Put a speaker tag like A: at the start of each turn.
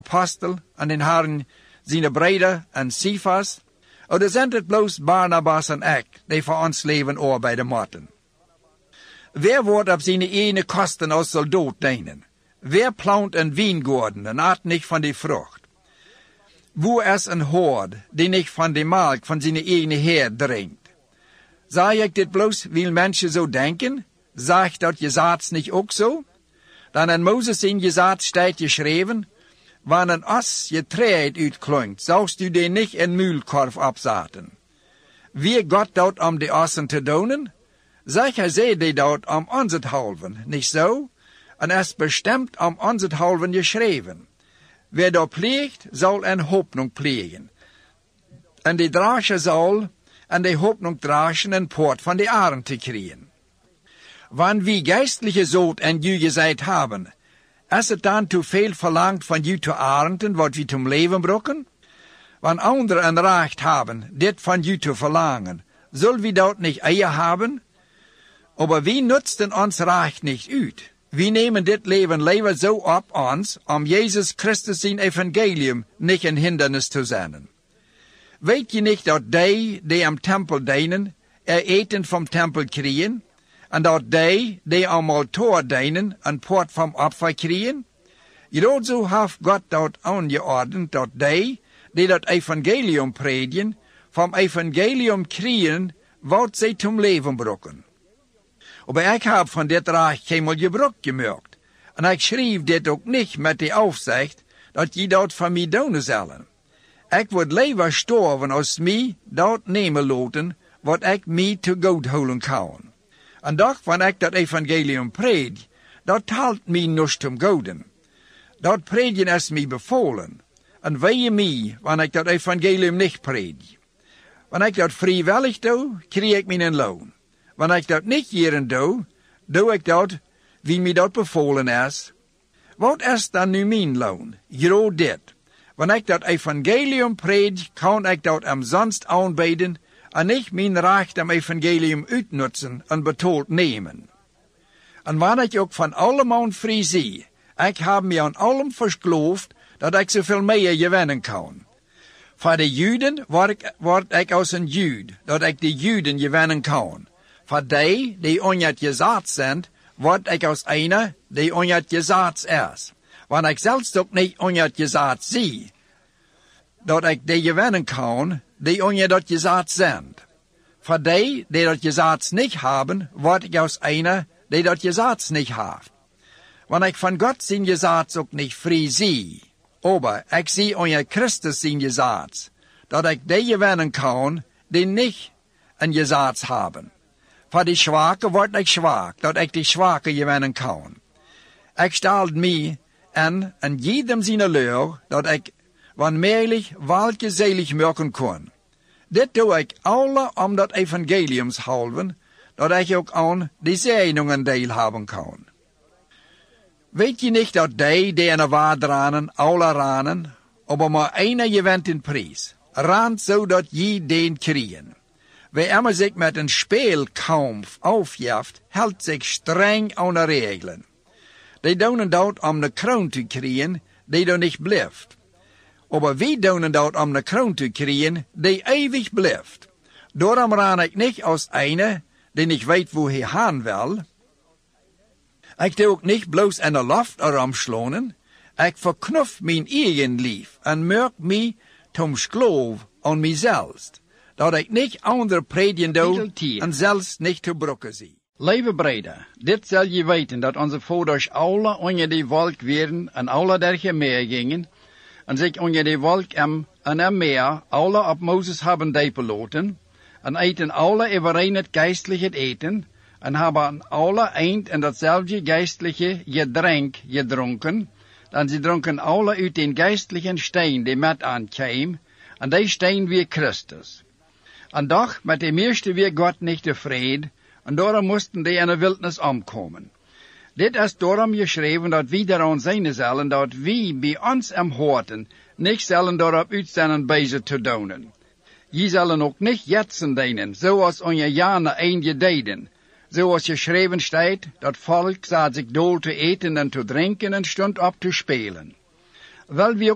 A: apostel en den Herren zijn breder en Cephas? Oder zijn het bloos Barnabas en ik, die voor ons leven arbeiden moeten? Wer wordt op zijn ene kosten als soldaat dienen? Wer plant een wijngaarden en eet niet van die vrucht? Wo is een hoord die niet van de melk van zijn ene heer drinkt? Zeg ik dit bloos, wil mensen zo denken? Zeg dat Jezaats niet ook zo? Dan in Mozes in Jezaat staat geschreven, wanneer een as je treed uitklinkt, zoust u die niet in muilkorf opzetten. Wie God dat om de assen te donen? Zeg hij zei die dat om ons het halven, niet zo? En is bestemd om ons het halven geschreven. Wer dat pleegt, zal een hoopnung plegen. En die draasje zal en die hoopnung draasje een poort van de arend te krijgen. Wanneer wie geistliche zoot en u gezegd hebben, is het dan te veel verlangt van u te arenden wat we zum leven brokken? Wanneer anderen een recht hebben, dit van u te verlangen, zullen we dat niet eier hebben? Aber wie nutzen ons recht niet uit? We nemen dit leven liever zo op ons, om Jezus Christus zijn evangelium niet een hindernis te zijn. Weet je niet dat die am tempel dienen, eten vom tempel krijgen? En dat die am altaar dienen, een poort vom opfer krijgen? Zo heeft God dat aangeordend, dat die dat evangelium predigen, vom evangelium krijgen, wat zij zum leven brokken. Maar ik heb van dit recht geen gebruik gemaakt. En ik schreef dit ook niet met de afzicht dat je dat van mij doen zullen. Ik word liever sterven als mij dat nemen laten wat ik mij te goed houden kan. En doch, wanneer ik dat evangelium predik, dat telt mij niets om goden. Dat predigen is mij bevolen. En wee mij, wanneer ik dat evangelium niet predik. Wanneer ik dat vrijwillig doe, krijg ik mijn loon. Wanneer ik dat niet hierin doe ik dat wie mij dat bevolen is. Wat is dan nu mijn loon? Ja, dit. Wanneer ik dat evangelium predik, kan ik dat umsonst aanbieden en niet mijn recht am evangelium uitnutzen en betaald nemen. En wanneer ik ook van allemaal vrij zie, ik heb me aan allem vergeloofd dat ik zoveel meer gewinnen kan. Voor de Juden word ik als een Jude, dat ik de Juden gewinnen kan. Voor die onjet gezaad zijn, word ik als einer die onjet gezaad is. Want ik zelfs ook niet onjet gezaad zie, dat ik die gewinnen kan, die onjet dat gezaad zijn. Voor die dat gezaad niet hebben, word ik als einer die dat gezaad niet heeft. Want ik van God zijn gezaad ook niet vrij zie, aber ik zie onjet Christus zijn gezaad, dat ik die gewinnen kan, die niet een gezaad hebben. Voor die Schwache word ik zwak, dat ik die Schwache gewinnen kan. Ik stel mij en jedem zijn leur, dat ik wanneerlijk welke zelig merken kan. Dit doe ik alle om dat evangeliums halven, dat ik ook aan die zegeningen deel hebben kan. Weet je niet dat die in de waard ranen, alle ranen, aber maar einer gewint in prijs. Rand zodat je den krijgen. Wie immer zich met een speelkampf aufjeft, houdt zich streng aan de regelen. Die doen dat om de kroon te krijgen, die er niet blijft. Aber wie doen dat om de kroon te krijgen, die eeuwig blijft. Daarom ran ik niet als eine, die niet weet hoe hij gaan wil. Ik doe ook niet bloos in de lucht omslonen. Ik verknuff mijn eigen lief en merk mij tom skloof aan mijzelf. Dat ik niet andere predigen doe en zelfs niet te brokken zie.
B: Lieve breder, dit zal je weten dat onze vaders alle onder die wolk werden en alle derge meer gingen en zich onder die wolk en meer alle op Mozes hebben depeloten en eten alle iedereen het geistliche eten en hebben alle eind en datzelfde geistliche gedrink gedronken, dan ze dronken alle uit den geistlichen steen die met aankwam en die steen weer Christus. En doch met de meeste weer God niet tevreden, en daarom moesten die in de wildnis omkomen. Dit is daarom geschreven dat wie daaraan zijn zullen, dat wie bij ons am hoorten, niet zullen daarop uitzenden bezig te doen. Je zullen ook niet jetsen dienen, zoals onze jaren einde deden. Zoals geschreven staat, dat volk zat zich dool te eten en te drinken en stond op te spelen. Wel wie